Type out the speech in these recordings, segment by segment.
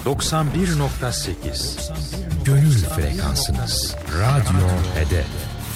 91.8 Gönül frekansınız. Radyo Hedef.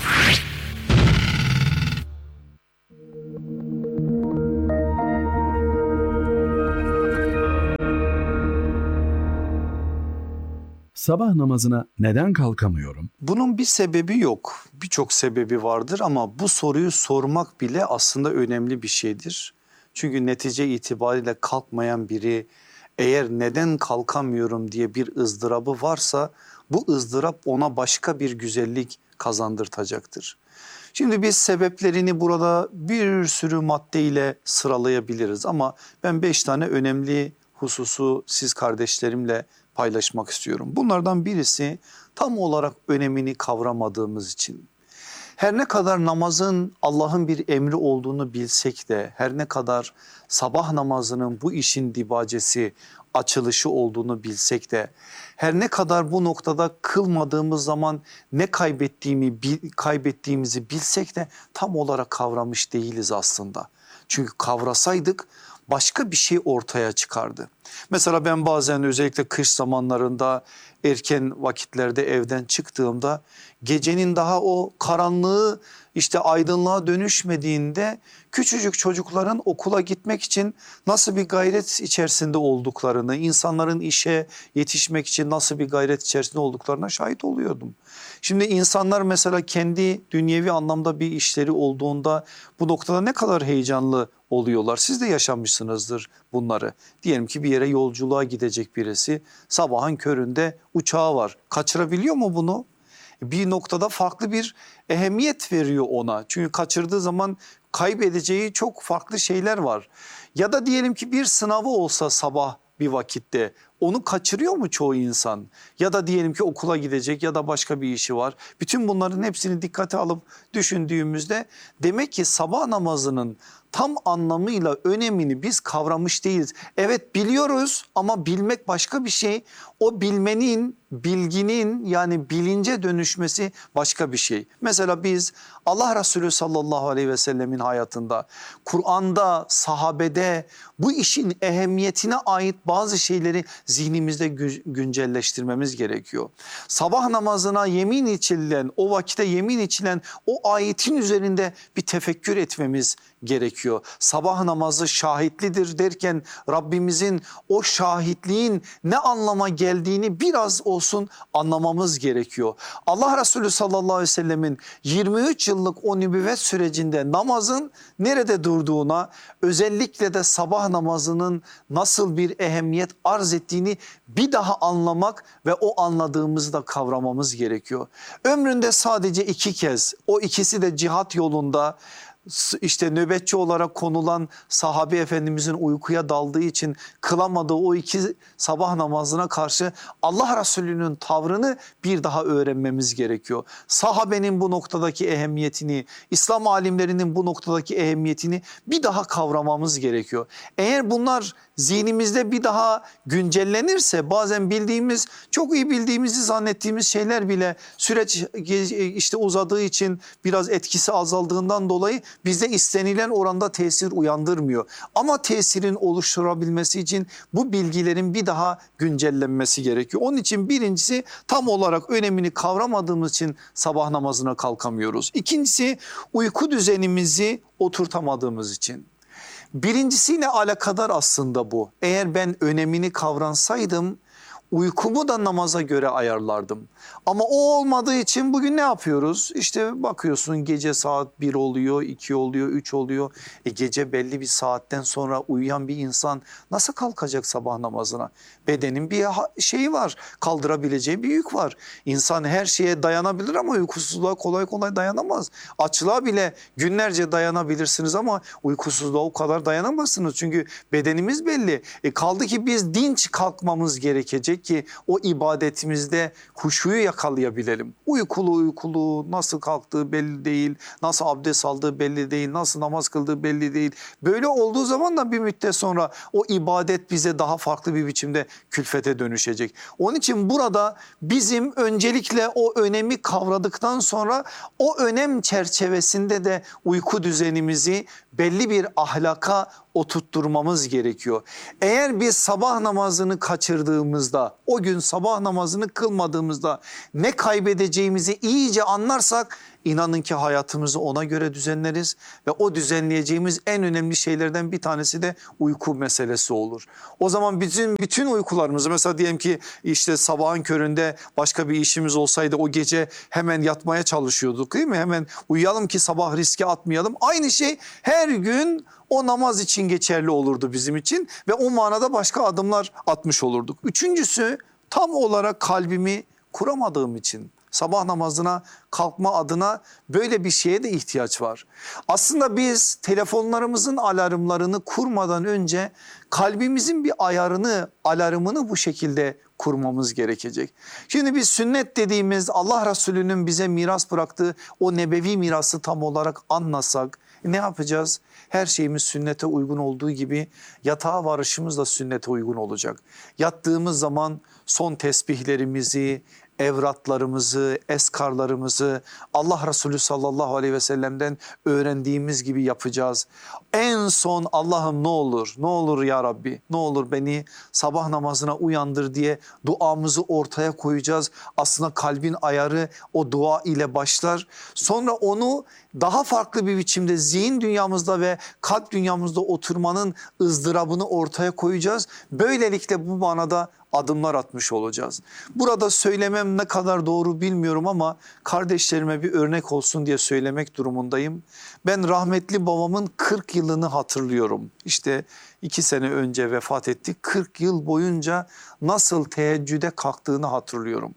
Sabah namazına neden kalkamıyorum? Bunun bir sebebi yok. Birçok sebebi vardır ama bu soruyu sormak bile aslında önemli bir şeydir. Çünkü netice itibariyle kalkmayan biri eğer neden kalkamıyorum diye bir ızdırabı varsa bu ızdırap ona başka bir güzellik kazandırtacaktır. Şimdi biz sebeplerini burada bir sürü maddeyle sıralayabiliriz ama ben 5 tane önemli hususu siz kardeşlerimle paylaşmak istiyorum. Bunlardan birisi tam olarak önemini kavramadığımız için. Her ne kadar namazın Allah'ın bir emri olduğunu bilsek de, her ne kadar sabah namazının bu işin dibacesi, açılışı olduğunu bilsek de, her ne kadar bu noktada kılmadığımız zaman ne kaybettiğimizi bilsek de tam olarak kavramış değiliz aslında. Çünkü kavrasaydık başka bir şey ortaya çıkardı. Mesela ben bazen özellikle kış zamanlarında erken vakitlerde evden çıktığımda gecenin daha o karanlığı işte aydınlığa dönüşmediğinde küçücük çocukların okula gitmek için nasıl bir gayret içerisinde olduklarını, insanların işe yetişmek için nasıl bir gayret içerisinde olduklarına şahit oluyordum. Şimdi insanlar mesela kendi dünyevi anlamda bir işleri olduğunda bu noktada ne kadar heyecanlı oluyorlar. Siz de yaşamışsınızdır bunları. Diyelim ki bir yere yolculuğa gidecek birisi, sabahın köründe uçağı var. Kaçırabiliyor mu bunu? Bir noktada farklı bir ehemmiyet veriyor ona. Çünkü kaçırdığı zaman kaybedeceği çok farklı şeyler var. Ya da diyelim ki bir sınavı olsa sabah bir vakitte, onu kaçırıyor mu çoğu insan? Ya da diyelim ki okula gidecek ya da başka bir işi var. Bütün bunların hepsini dikkate alıp düşündüğümüzde demek ki sabah namazının tam anlamıyla önemini biz kavramış değiliz. Evet biliyoruz ama bilmek başka bir şey. O bilmenin, bilginin yani bilince dönüşmesi başka bir şey. Mesela biz Allah Resulü sallallahu aleyhi ve sellemin hayatında, Kur'an'da, sahabede bu işin ehemmiyetine ait bazı şeyleri zihnimizde güncelleştirmemiz gerekiyor. Sabah namazına yemin içilen, o vakitte yemin içilen o ayetin üzerinde bir tefekkür etmemiz gerekiyor. Sabah namazı şahitlidir derken Rabbimizin o şahitliğin ne anlama geldiğini biraz olsun anlamamız gerekiyor. Allah Resulü sallallahu aleyhi ve sellemin 23 yıllık o nübüvvet sürecinde namazın nerede durduğuna, özellikle de sabah namazının nasıl bir ehemmiyet arz ettiğini bir daha anlamak ve o anladığımızı da kavramamız gerekiyor. Ömründe sadece 2 kez, o ikisi de cihat yolunda, işte nöbetçi olarak konulan sahabe efendimizin uykuya daldığı için kılamadığı o 2 sabah namazına karşı Allah Resulü'nün tavrını bir daha öğrenmemiz gerekiyor. Sahabenin bu noktadaki ehemmiyetini, İslam alimlerinin bu noktadaki ehemmiyetini bir daha kavramamız gerekiyor. Eğer bunlar zihnimizde bir daha güncellenirse bazen bildiğimiz, çok iyi bildiğimizi zannettiğimiz şeyler bile süreç işte uzadığı için biraz etkisi azaldığından dolayı bizde istenilen oranda tesir uyandırmıyor. Ama tesirin oluşturabilmesi için bu bilgilerin bir daha güncellenmesi gerekiyor. Onun için birincisi tam olarak önemini kavramadığımız için sabah namazına kalkamıyoruz. İkincisi uyku düzenimizi oturtamadığımız için. Birincisiyle alakadar aslında bu. Eğer ben önemini kavransaydım uykumu da namaza göre ayarlardım. Ama o olmadığı için bugün ne yapıyoruz? İşte bakıyorsun gece saat 1 oluyor, 2 oluyor, 3 oluyor. Gece belli bir saatten sonra uyuyan bir insan nasıl kalkacak sabah namazına? Bedenin bir şeyi var, kaldırabileceği bir yük var. İnsan her şeye dayanabilir ama uykusuzluğa kolay kolay dayanamaz. Açlığa bile günlerce dayanabilirsiniz ama uykusuzluğa o kadar dayanamazsınız. Çünkü bedenimiz belli. Kaldı ki biz dinç kalkmamız gerekecek ki o ibadetimizde huşuyu yakalayabilelim. Uykulu nasıl kalktığı belli değil, nasıl abdest aldığı belli değil, nasıl namaz kıldığı belli değil. Böyle olduğu zaman da bir müddet sonra o ibadet bize daha farklı bir biçimde külfete dönüşecek. Onun için burada bizim öncelikle o önemi kavradıktan sonra o önem çerçevesinde de uyku düzenimizi belli bir ahlaka oturtturmamız gerekiyor. Eğer biz sabah namazını kaçırdığımızda, o gün sabah namazını kılmadığımızda ne kaybedeceğimizi iyice anlarsak, İnanın ki hayatımızı ona göre düzenleriz ve o düzenleyeceğimiz en önemli şeylerden bir tanesi de uyku meselesi olur. O zaman bütün uykularımızı, mesela diyelim ki işte sabahın köründe başka bir işimiz olsaydı o gece hemen yatmaya çalışıyorduk, değil mi? Hemen uyuyalım ki sabah riske atmayalım. Aynı şey her gün o namaz için geçerli olurdu bizim için ve o manada başka adımlar atmış olurduk. Üçüncüsü, tam olarak kalbimi kuramadığım için sabah namazına kalkma adına böyle bir şeye de ihtiyaç var. Aslında biz telefonlarımızın alarmlarını kurmadan önce kalbimizin bir alarmını bu şekilde kurmamız gerekecek. Şimdi biz sünnet dediğimiz Allah Resulü'nün bize miras bıraktığı o nebevi mirası tam olarak anlasak ne yapacağız? Her şeyimiz sünnete uygun olduğu gibi yatağa varışımız da sünnete uygun olacak. Yattığımız zaman son tesbihlerimizi, evratlarımızı, eskarlarımızı Allah Resulü sallallahu aleyhi ve sellem'den öğrendiğimiz gibi yapacağız. En son Allah'ım ne olur ya Rabbi, ne olur beni sabah namazına uyandır diye duamızı ortaya koyacağız. Aslında kalbin ayarı o dua ile başlar. Sonra onu daha farklı bir biçimde zihin dünyamızda ve kalp dünyamızda oturmanın ızdırabını ortaya koyacağız. Böylelikle bu manada adımlar atmış olacağız. Burada söylemem ne kadar doğru bilmiyorum ama kardeşlerime bir örnek olsun diye söylemek durumundayım. Ben rahmetli babamın 40 yılını hatırlıyorum. İşte 2 sene önce vefat etti. 40 yıl boyunca nasıl teheccüde kalktığını hatırlıyorum.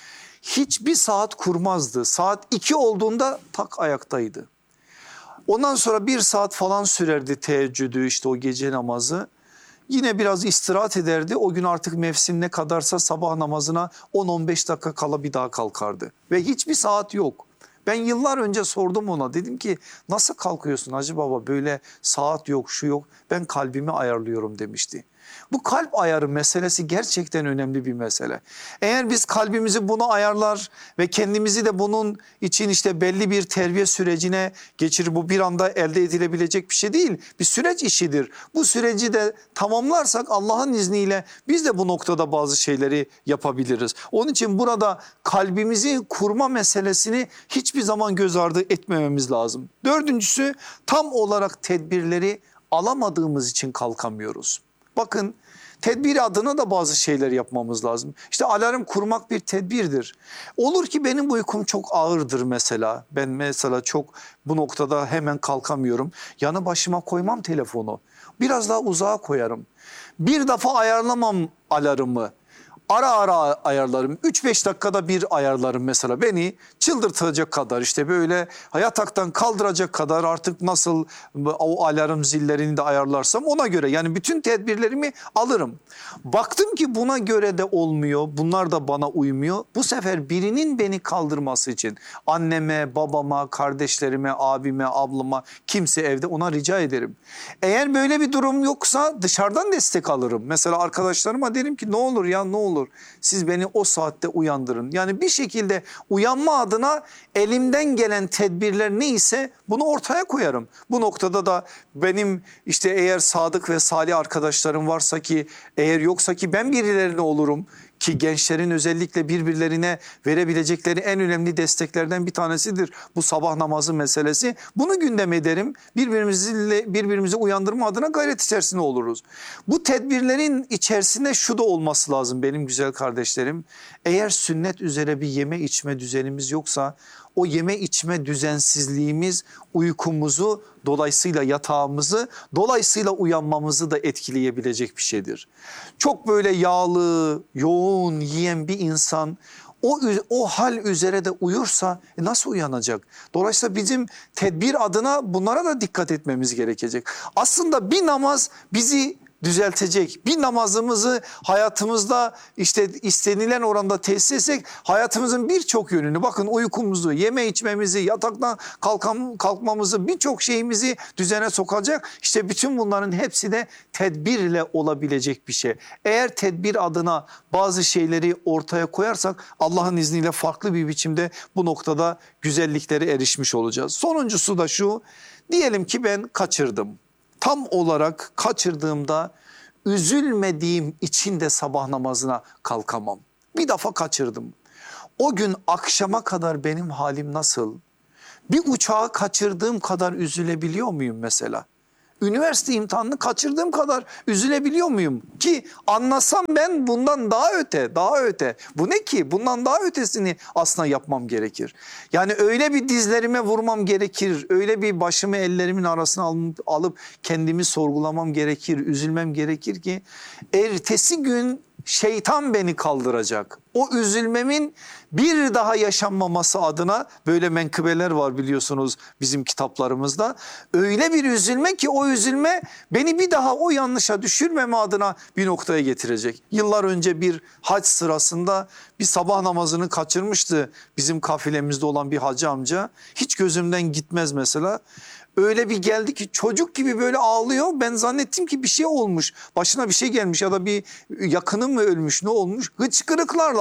Hiçbir saat kurmazdı. Saat 2 olduğunda tak ayaktaydı. Ondan sonra 1 saat falan sürerdi teheccüdü, işte o gece namazı. Yine biraz istirahat ederdi. O gün artık mevsim ne kadarsa sabah namazına 10-15 dakika kala bir daha kalkardı. Ve hiçbir saat yok. Ben yıllar önce sordum ona, dedim ki nasıl kalkıyorsun Hacı Baba, böyle saat yok, şu yok, ben kalbimi ayarlıyorum demişti. Bu kalp ayarı meselesi gerçekten önemli bir mesele. Eğer biz kalbimizi buna ayarlar ve kendimizi de bunun için işte belli bir terbiye sürecine geçirir, bu bir anda elde edilebilecek bir şey değil, bir süreç işidir. Bu süreci de tamamlarsak Allah'ın izniyle biz de bu noktada bazı şeyleri yapabiliriz. Onun için burada kalbimizi kurma meselesini hiçbir zaman göz ardı etmememiz lazım. Dördüncüsü, tam olarak tedbirleri alamadığımız için kalkamıyoruz. Bakın, tedbir adına da bazı şeyler yapmamız lazım. İşte alarm kurmak bir tedbirdir. Olur ki benim uykum çok ağırdır mesela. Ben mesela çok bu noktada hemen kalkamıyorum. Yanı başıma koymam telefonu. Biraz daha uzağa koyarım. Bir defa ayarlamam alarmı. Ara ara ayarlarım. 3-5 dakikada bir ayarlarım mesela. Beni çıldırtacak kadar, işte böyle yataktan kaldıracak kadar artık nasıl o alarm zillerini de ayarlarsam ona göre, yani bütün tedbirlerimi alırım. Baktım ki buna göre de olmuyor, bunlar da bana uymuyor. Bu sefer birinin beni kaldırması için anneme, babama, kardeşlerime, abime, ablama, kimse evde, ona rica ederim. Eğer böyle bir durum yoksa dışarıdan destek alırım. Mesela arkadaşlarıma derim ki ne olur ya, ne olur siz beni o saatte uyandırın. Yani bir şekilde uyanma adına elimden gelen tedbirler neyse bunu ortaya koyarım. Bu noktada da benim işte eğer sadık ve salih arkadaşlarım varsa, ki eğer yoksa ki ben birilerine olurum. Ki gençlerin özellikle birbirlerine verebilecekleri en önemli desteklerden bir tanesidir bu sabah namazı meselesi. Bunu gündem ederim. Birbirimizi uyandırma adına gayret içerisinde oluruz. Bu tedbirlerin içerisinde şu da olması lazım benim güzel kardeşlerim. Eğer sünnet üzere bir yeme içme düzenimiz yoksa, o yeme içme düzensizliğimiz uykumuzu, dolayısıyla yatağımızı, dolayısıyla uyanmamızı da etkileyebilecek bir şeydir. Çok böyle yağlı, yoğun yiyen bir insan o hal üzere de uyursa nasıl uyanacak? Dolayısıyla bizim tedbir adına bunlara da dikkat etmemiz gerekecek. Aslında bir namaz bizi düzeltecek. Bir namazımızı hayatımızda işte istenilen oranda tesis etsek hayatımızın birçok yönünü, bakın uykumuzu, yeme içmemizi, yataktan kalkmamızı, birçok şeyimizi düzene sokacak. İşte bütün bunların hepsi de tedbirle olabilecek bir şey. Eğer tedbir adına bazı şeyleri ortaya koyarsak Allah'ın izniyle farklı bir biçimde bu noktada güzelliklere erişmiş olacağız. Sonuncusu da şu: diyelim ki ben kaçırdım. tam olarak kaçırdığımda üzülmediğim için de sabah namazına kalkamam. Bir defa kaçırdım. O gün akşama kadar benim halim nasıl? Bir uçağı kaçırdığım kadar üzülebiliyor muyum mesela? Üniversite imtihanını kaçırdığım kadar üzülebiliyor muyum? Ki anlasam ben bundan daha öte, daha öte. Bu ne ki? Bundan daha ötesini aslında yapmam gerekir. Yani öyle bir dizlerime vurmam gerekir. Öyle bir başımı ellerimin arasına alıp kendimi sorgulamam gerekir. Üzülmem gerekir ki ertesi gün şeytan beni kaldıracak. O üzülmemin bir daha yaşanmaması adına böyle menkıbeler var biliyorsunuz bizim kitaplarımızda. Öyle bir üzülme ki o üzülme beni bir daha o yanlışa düşürmeme adına bir noktaya getirecek. Yıllar önce bir hac sırasında bir sabah namazını kaçırmıştı bizim kafilemizde olan bir hacı amca. Hiç gözümden gitmez mesela. Öyle bir geldi ki çocuk gibi böyle ağlıyor. Ben zannettim ki bir şey olmuş. Başına bir şey gelmiş ya da bir yakını mı ölmüş, ne olmuş? Hıçkırıklarla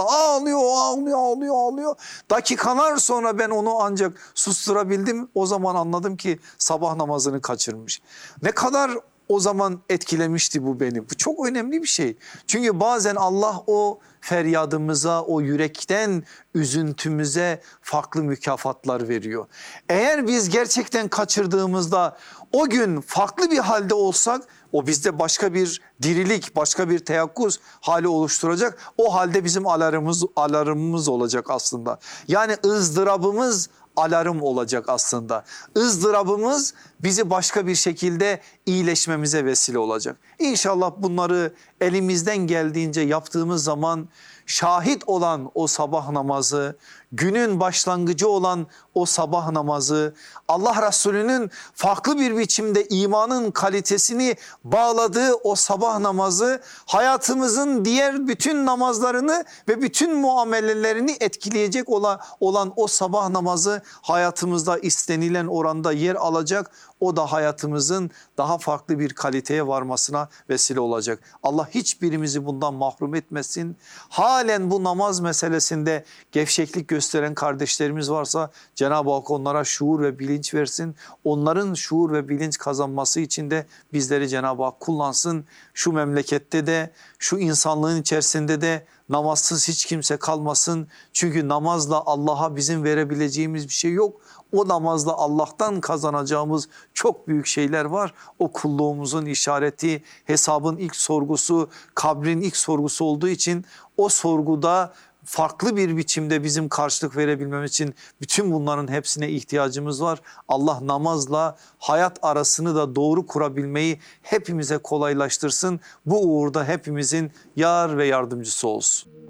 ağlıyor. Dakikalar sonra ben onu ancak susturabildim. O zaman anladım ki sabah namazını kaçırmış. Ne kadar o zaman etkilemişti bu beni. Bu çok önemli bir şey. Çünkü bazen Allah o feryadımıza, o yürekten üzüntümüze farklı mükafatlar veriyor. Eğer biz gerçekten kaçırdığımızda o gün farklı bir halde olsak o bizde başka bir dirilik, başka bir teyakkuz hali oluşturacak. O halde bizim alarmımız olacak aslında. Yani ızdırabımız alarm olacak aslında. Izdırabımız bizi başka bir şekilde iyileşmemize vesile olacak. İnşallah bunları elimizden geldiğince yaptığımız zaman şahit olan o sabah namazı, günün başlangıcı olan o sabah namazı, Allah Resulü'nün farklı bir biçimde imanın kalitesini bağladığı o sabah namazı hayatımızın diğer bütün namazlarını ve bütün muamelelerini etkileyecek olan o sabah namazı hayatımızda istenilen oranda yer alacak. O da hayatımızın daha farklı bir kaliteye varmasına vesile olacak. Allah hiçbirimizi bundan mahrum etmesin. Halen bu namaz meselesinde gevşeklik gösteren kardeşlerimiz varsa Cenab-ı Hak onlara şuur ve bilinç versin. Onların şuur ve bilinç kazanması için de bizleri Cenab-ı Hak kullansın. Şu memlekette de, şu insanlığın içerisinde de namazsız hiç kimse kalmasın. Çünkü namazla Allah'a bizim verebileceğimiz bir şey yok. O namazla Allah'tan kazanacağımız çok büyük şeyler var. O kulluğumuzun işareti, hesabın ilk sorgusu, kabrin ilk sorgusu olduğu için o sorguda farklı bir biçimde bizim karşılık verebilmemiz için bütün bunların hepsine ihtiyacımız var. Allah namazla hayat arasını da doğru kurabilmeyi hepimize kolaylaştırsın. Bu uğurda hepimizin yar ve yardımcısı olsun.